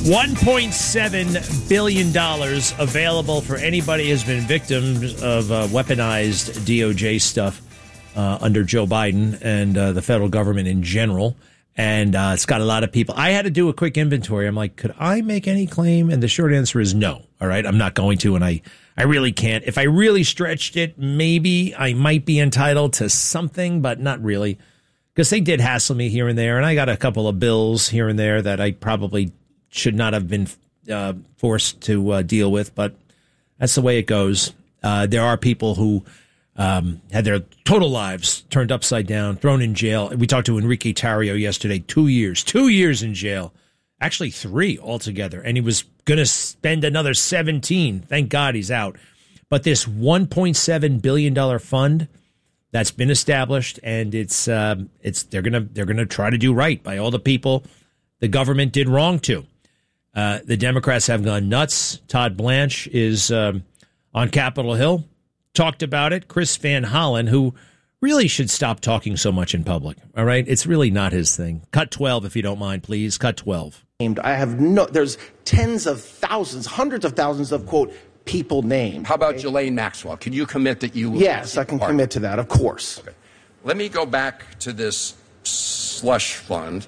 $1.7 billion available for anybody who's been victims of weaponized DOJ stuff under Joe Biden and the federal government in general. And it's got a lot of people. I had to do a quick inventory. I'm like, could I make any claim? And the short answer is no. All right. I'm not going to. And I really can't. If I really stretched it, maybe I might be entitled to something, but not really. Because they did hassle me here and there. And I got a couple of bills here and there that I probably should not have been forced to deal with. But that's the way it goes. There are people who had their total lives turned upside down, thrown in jail. We talked to Enrique Tarrio yesterday. 2 years in jail. Actually 3 altogether. And he was going to spend another 17. Thank God he's out. But this $1.7 billion fund that's been established, and they're gonna try to do right by all the people the government did wrong to. The Democrats have gone nuts. Todd Blanche is on Capitol Hill. Talked about it. Chris Van Hollen, who really should stop talking so much in public. All right. It's really not his thing. Cut 12, if you don't mind, please. Cut 12. There's tens of thousands, hundreds of thousands of, quote, people named. How about Ghislaine Maxwell? Can you commit that you will? Yes, I can commit to that, of course. Okay. Let me go back to this slush fund,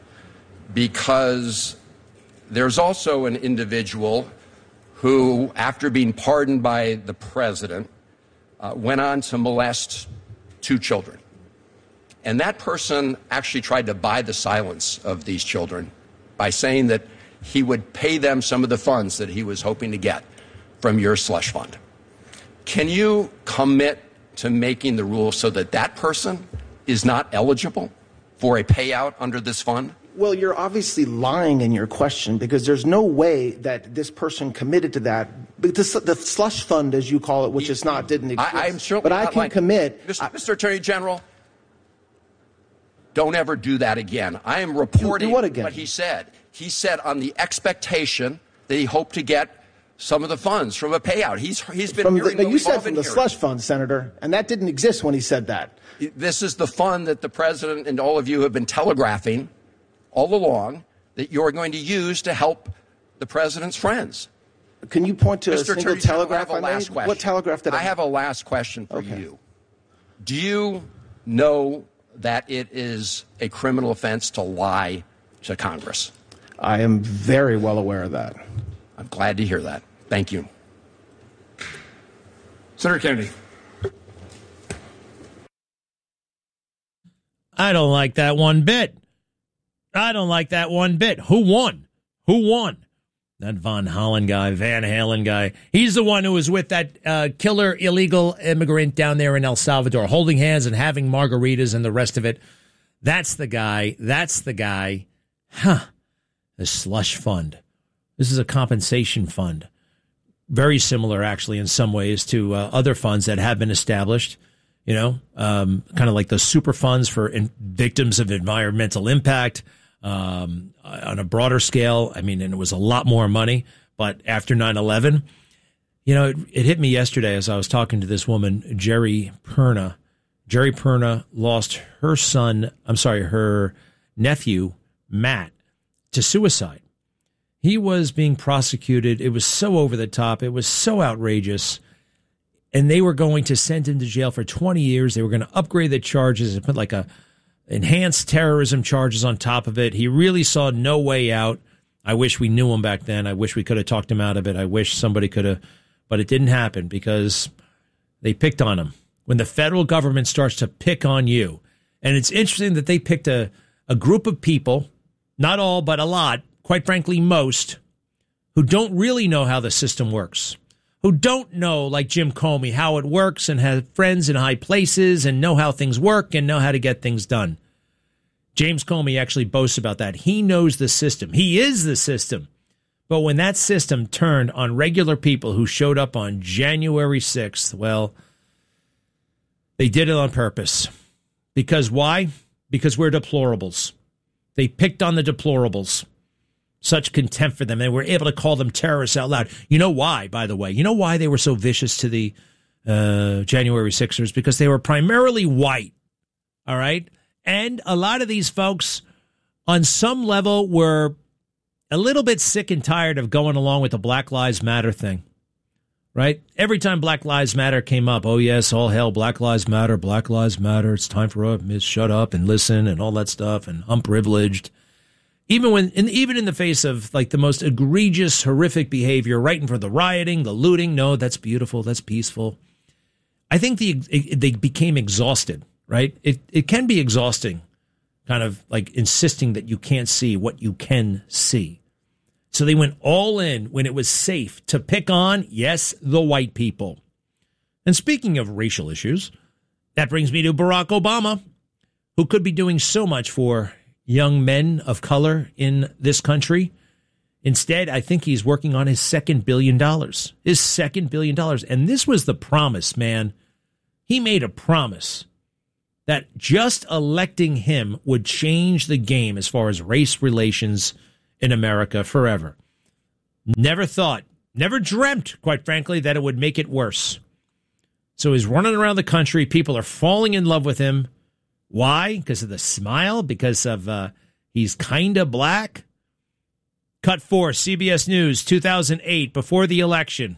because there's also an individual who, after being pardoned by the president, went on to molest 2 children. And that person actually tried to buy the silence of these children by saying that he would pay them some of the funds that he was hoping to get from your slush fund. Can you commit to making the rules so that that person is not eligible for a payout under this fund? Well, you're obviously lying in your question, because there's no way that this person committed to that. The slush fund, as you call it, which is not, didn't exist. I'm sure, but I can commit. Mr. Attorney General, don't ever do that again. I am reporting do what again? What he said. He said on the expectation that he hoped to get some of the funds from a payout. He's been from hearing you said from the hearing. slush fund, Senator, and that didn't exist when he said that. This is the fund that the president and all of you have been telegraphing all along that you're going to use to help the president's friends. Can you point to Mr. a single Attorney telegraph General, I have a last question. What telegraph did I have a last question for Okay. you. Do you know that it is a criminal offense to lie to Congress? I am very well aware of that. I'm glad to hear that. Thank you. Senator Kennedy. I don't like that one bit. Who won? That Van Halen guy. He's the one who was with that killer illegal immigrant down there in El Salvador, holding hands and having margaritas and the rest of it. That's the guy. The slush fund. This is a compensation fund. Very similar, actually, in some ways to other funds that have been established. Kind of like the super funds for victims of environmental impact. On a broader scale, and it was a lot more money. But after 9/11, it hit me yesterday as I was talking to this woman, Jerry Perna. Jerry Perna lost her nephew, Matt, to suicide. He was being prosecuted. It was so over the top. It was so outrageous. And they were going to send him to jail for 20 years. They were going to upgrade the charges and put like enhanced terrorism charges on top of it. He really saw no way out. I wish we knew him back then. I wish we could have talked him out of it. I wish somebody could have, but it didn't happen because they picked on him. When the federal government starts to pick on you, and it's interesting that they picked a group of people, not all, but a lot, quite frankly, most, who don't really know how the system works, who don't know, like Jim Comey, how it works and have friends in high places and know how things work and know how to get things done. James Comey actually boasts about that. He knows the system. He is the system. But when that system turned on regular people who showed up on January 6th, well, they did it on purpose. Because why? Because we're deplorables. They picked on the deplorables. Such contempt for them. They were able to call them terrorists out loud. You know why, by the way? You know why they were so vicious to the January 6ers? Because they were primarily white. All right? And a lot of these folks, on some level, were a little bit sick and tired of going along with the Black Lives Matter thing, right? Every time Black Lives Matter came up, oh, yes, all hell, Black Lives Matter, it's time for us to shut up and listen and all that stuff, and I'm privileged. Even in the face of like the most egregious, horrific behavior, right in for the rioting, the looting, no, that's beautiful, that's peaceful. I think they became exhausted, right? It can be exhausting, kind of like insisting that you can't see what you can see. So they went all in when it was safe to pick on, yes, the white people. And speaking of racial issues, that brings me to Barack Obama, who could be doing so much for young men of color in this country. Instead, I think he's working on his $2 billion. His $2 billion. And this was the promise, man. He made a promise that just electing him would change the game as far as race relations in America forever. Never thought, never dreamt, quite frankly, that it would make it worse. So he's running around the country. People are falling in love with him. Why? Because of the smile? Because of he's kind of black? Cut 4, CBS News, 2008, before the election.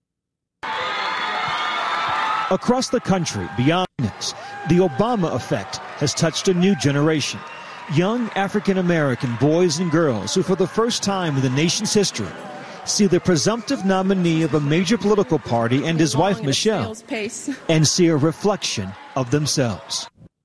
Across the country, beyond this, the Obama effect has touched a new generation. Young African-American boys and girls who, for the first time in the nation's history, see the presumptive nominee of a major political party and his wife, Michelle, and see a reflection of themselves.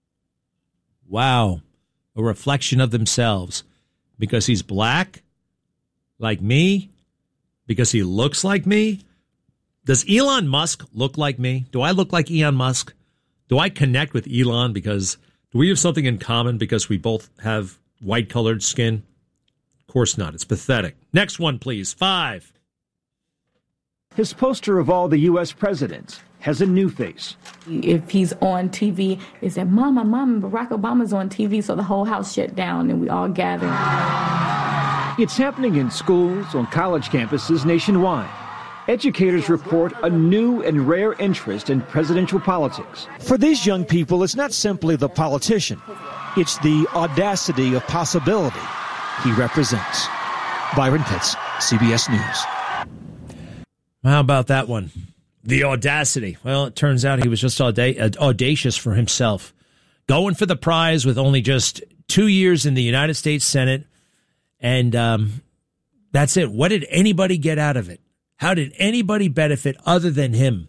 Wow, a reflection of themselves. Because he's black, like me, because he looks like me. Does Elon Musk look like me? Do I look like Elon Musk? Do I connect with Elon because do we have something in common because we both have white-colored skin? Of course not. It's pathetic. Next one, please. 5. His poster of all the U.S. presidents has a new face. If he's on TV, they say, Mama, Barack Obama's on TV, so the whole house shut down and we all gather. It's happening in schools, on college campuses nationwide. Educators report a new and rare interest in presidential politics. For these young people, it's not simply the politician. It's the audacity of possibility he represents. Byron Pitts, CBS News. How about that one? The audacity. Well, it turns out he was just audacious for himself. Going for the prize with only just 2 years in the United States Senate. And that's it. What did anybody get out of it? How did anybody benefit other than him?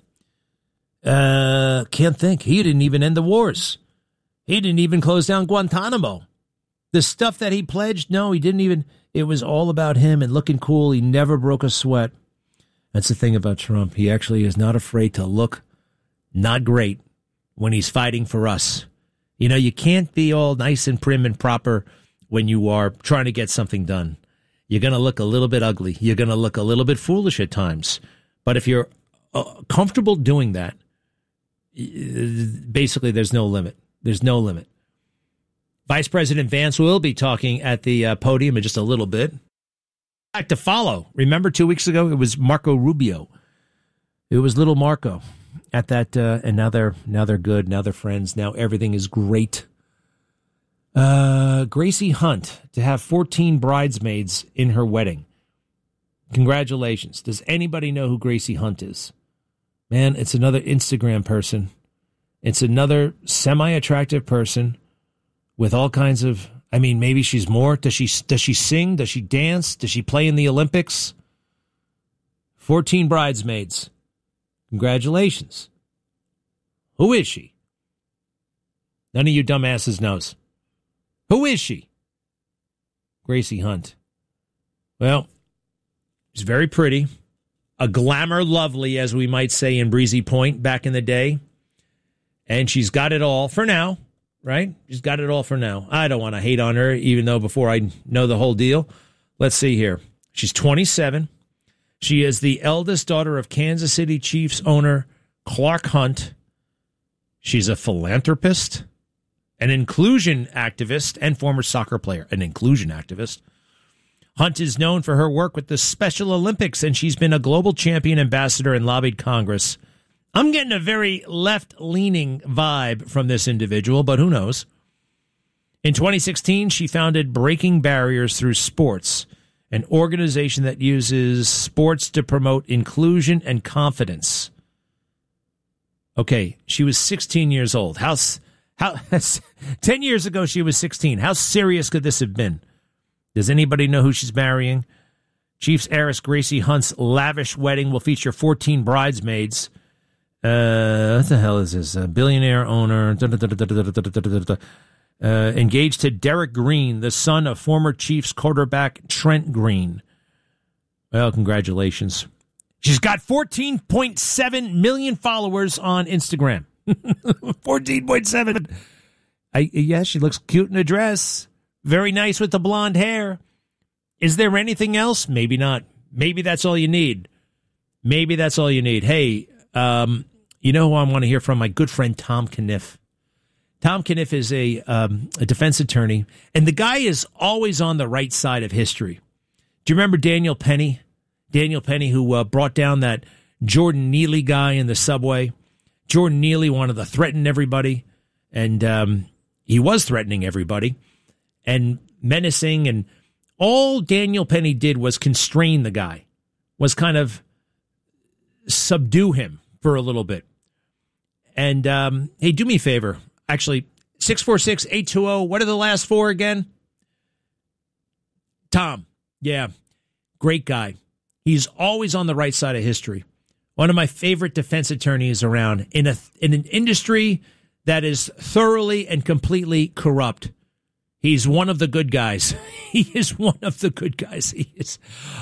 Can't think. He didn't even end the wars. He didn't even close down Guantanamo. The stuff that he pledged, no, he didn't even. It was all about him and looking cool. He never broke a sweat. That's the thing about Trump. He actually is not afraid to look not great when he's fighting for us. You know, you can't be all nice and prim and proper when you are trying to get something done. You're going to look a little bit ugly. You're going to look a little bit foolish at times. But if you're comfortable doing that, basically there's no limit. There's no limit. Vice President Vance will be talking at the podium in just a little bit. Back to follow. Remember 2 weeks ago, it was Marco Rubio. It was little Marco at that, and now they're good. Now they're friends. Now everything is great. Gracie Hunt to have 14 bridesmaids in her wedding. Congratulations. Does anybody know who Gracie Hunt is? Man, it's another Instagram person. It's another semi-attractive person with all kinds of, I mean, maybe she's more. Does she sing? Does she dance? Does she play in the Olympics? 14 bridesmaids. Congratulations. Who is she? None of you dumbasses knows. Who is she? Gracie Hunt. Well, she's very pretty. A glamour lovely, as we might say in Breezy Point back in the day. And she's got it all for now, right? She's got it all for now. I don't want to hate on her, even though before I know the whole deal. Let's see here. She's 27. She is the eldest daughter of Kansas City Chiefs owner Clark Hunt. She's a philanthropist, an inclusion activist, and former soccer player, an inclusion activist. Hunt is known for her work with the Special Olympics, and she's been a global champion ambassador and lobbied Congress. I'm getting a very left-leaning vibe from this individual, but who knows? In 2016, she founded Breaking Barriers Through Sports, an organization that uses sports to promote inclusion and confidence. Okay, she was 16 years old. How 10 years ago she was 16. How serious could this have been? Does anybody know who she's marrying? Chiefs heiress Gracie Hunt's lavish wedding will feature 14 bridesmaids. What the hell is this? A billionaire owner. Engaged to Derek Green, the son of former Chiefs quarterback Trent Green. Well, congratulations. She's got 14.7 million followers on Instagram. 14.7. Yeah, she looks cute in a dress. Very nice with the blonde hair. Is there anything else? Maybe not. Maybe that's all you need. Maybe that's all you need. Hey, you know who I want to hear from? My good friend Tom Caniff. Tom Caniff is a defense attorney, and the guy is always on the right side of history. Do you remember Daniel Penny? Daniel Penny, who brought down that Jordan Neely guy in the subway. Jordan Neely wanted to threaten everybody, and he was threatening everybody and menacing, and all Daniel Penny did was constrain the guy, was kind of subdue him for a little bit. And, hey, do me a favor. Actually, 646-820, what are the last four again? Tom. Yeah, great guy. He's always on the right side of history. One of my favorite defense attorneys around in an industry that is thoroughly and completely corrupt. He's one of the good guys. He is one of the good guys. He is.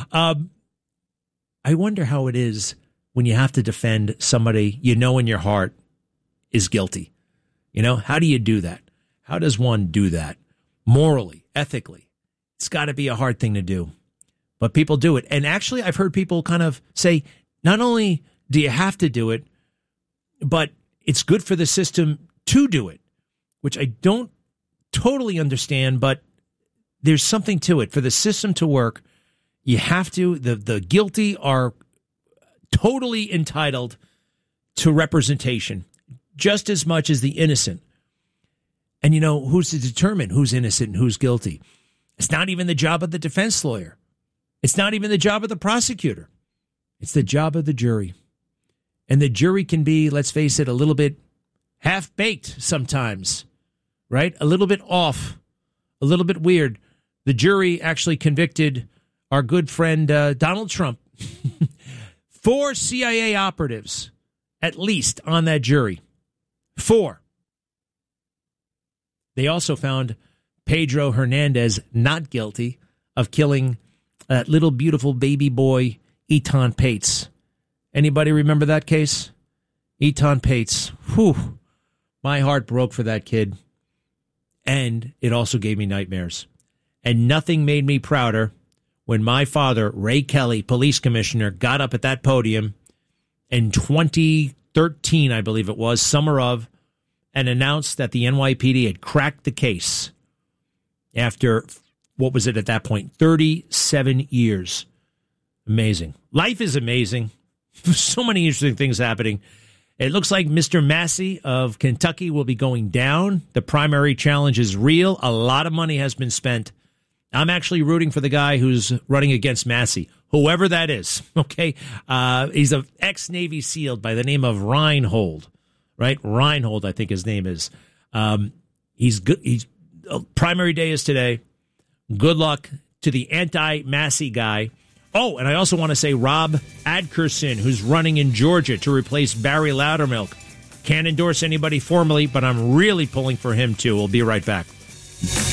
I wonder how it is when you have to defend somebody you know in your heart is guilty. You know, how do you do that? How does one do that? Morally, ethically. It's got to be a hard thing to do. But people do it. And actually, I've heard people kind of say, not only do you have to do it, but it's good for the system to do it, which I don't totally understand, but there's something to it. For the system to work, you have to, the guilty are totally entitled to representation, just as much as the innocent. And you know, who's to determine who's innocent and who's guilty? It's not even the job of the defense lawyer. It's not even the job of the prosecutor. It's the job of the jury. And the jury can be, let's face it, a little bit half-baked sometimes, right? A little bit off, a little bit weird. The jury actually convicted our good friend Donald Trump. 4 CIA operatives, at least, on that jury. 4. They also found Pedro Hernandez not guilty of killing that little beautiful baby boy, Eton Pates. Anybody remember that case? Eton Pates. Whew. My heart broke for that kid. And it also gave me nightmares. And nothing made me prouder when my father, Ray Kelly, police commissioner, got up at that podium in 2013, I believe it was, summer of, and announced that the NYPD had cracked the case after, what was it at that point, 37 years. Amazing. Life is amazing. So many interesting things happening. It looks like Mr. Massey of Kentucky will be going down. The primary challenge is real. A lot of money has been spent. I'm actually rooting for the guy who's running against Massey, whoever that is. Okay. He's an ex-Navy SEAL by the name of Reinhold, right? Reinhold, I think his name is. He's good. Primary day is today. Good luck to the anti-Massey guy. Oh, and I also want to say Rob Adkerson, who's running in Georgia to replace Barry Loudermilk. Can't endorse anybody formally, but I'm really pulling for him, too. We'll be right back.